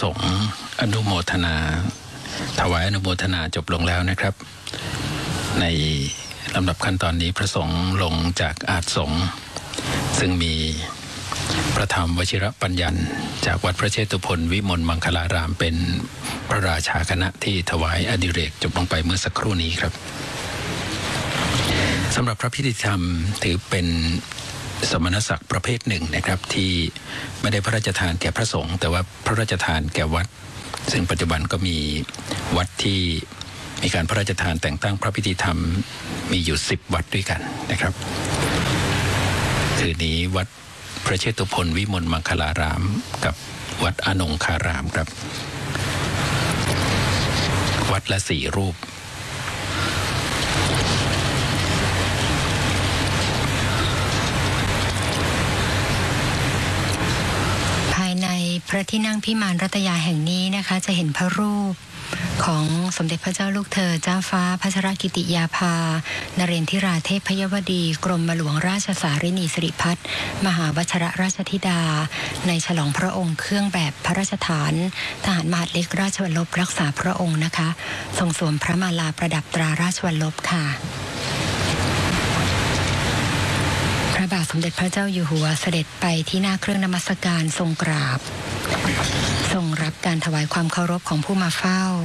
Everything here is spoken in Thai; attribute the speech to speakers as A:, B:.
A: สงฆ์อนุโมทนาถวายอนุโมทนาจบลงแล้วนะครับในลำดับขั้นตอนนี้พระสงฆ์ลงจากอาสงฆ์ซึ่งมีพระธรรมวชิรปัญญันจากวัดพระเชตุพนวิมลมังคลารามเป็นพระราชาคณะที่ถวายอดิเรกจบลงไปเมื่อสักครู่นี้ครับสำหรับพระพิธีธรรมถือเป็นสมณศักดิ์ประเภทหนึ่งนะครับที่ไม่ได้พระราชทานแก่พระสงฆ์แต่ว่าพระราชทานแก่วัดซึ่งปัจจุบันก็มีวัดที่มีการพระราชทานแต่งตั้งพระพิธีธรรมมีอยู่10วัดด้วยกันนะครับคือนี้วัดพระเชตุพนวิมลมังคลารามกับวัดอนงคารามครับวัดละ4 รูป
B: ภายในพระที่นั่งพิมานรัตยาแห่งนี้นะคะจะเห็นพระรูปของสมเด็จพระเจ้าลูกเธอเจ้าฟ้าพัชรกิติยาภานเรนทิราเทพยวดีกรมหลวงราชสารินีสิริพัฒน์มหาวชรราชธิดาในฉลองพระองค์เครื่องแบบพระราชทานทหารมหาดเล็กราชวัลลบรักษาพระองค์นะคะทรงสวมพระมาลาประดับตราราชวัลลบค่ะพระบาทสมเด็จพระเจ้าอยู่หัวเสด็จไปที่หน้าเครื่องนมัสการทรงกราบทรงรับการถวายความเคารพของผู้มาเฝ้า